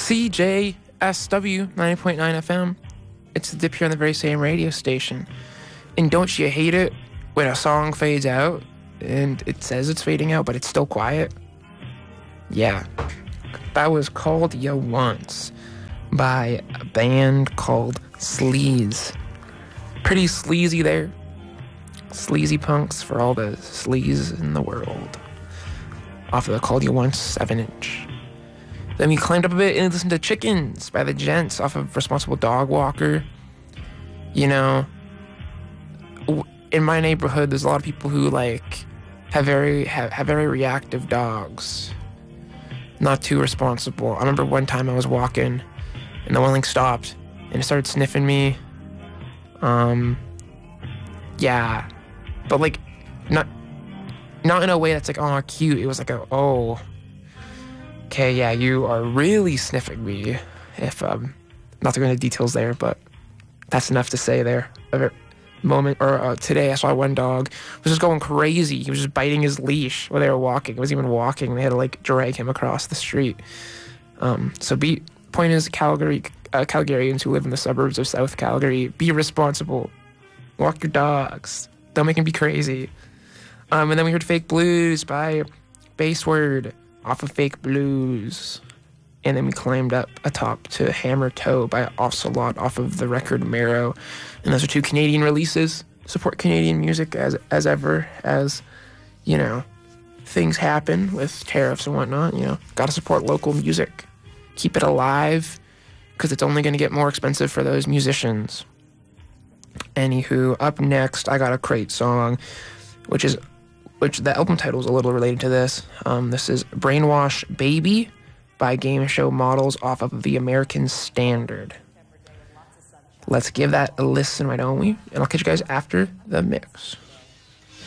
CJSW 90.9 FM. It's the Dip here on the very same radio station. And don't you hate it when a song fades out and it says it's fading out, but it's still quiet? Yeah. That was Called Ya Once by a band called Sleaze. Pretty sleazy there. Sleazy punks for all the sleaze in the world. Off of the Called Ya Once 7-inch. Then we climbed up a bit and listened to Chickens by the Gents off of Responsible Dog Walker. You know, in my neighborhood, there's a lot of people who have very reactive dogs. Not too responsible. I remember one time I was walking and the one stopped and it started sniffing me. Yeah, but not in a way that's oh, cute. It was oh, okay, yeah, you are really sniffing me. If not to go into details there, but that's enough to say there. Today I saw one dog was just going crazy. He was just biting his leash while they were walking. It wasn't even walking. They had to drag him across the street. Point is, Calgarians who live in the suburbs of South Calgary, be responsible. Walk your dogs. Don't make them be crazy. And then we heard Fake Blues by Bassword off of Fake Blues. And then we climbed up atop to Hammer Toe by Ocelot off of the record Marrow. And those are two Canadian releases. Support Canadian music as ever, as, things happen with tariffs and whatnot. Gotta support local music. Keep it alive, because it's only going to get more expensive for those musicians. Anywho, up next, I got a great song, which the album title is a little related to this. This is Brainwash Baby by Game Show Models off of The American Standard. Let's give that a listen, why don't we? And I'll catch you guys after the mix.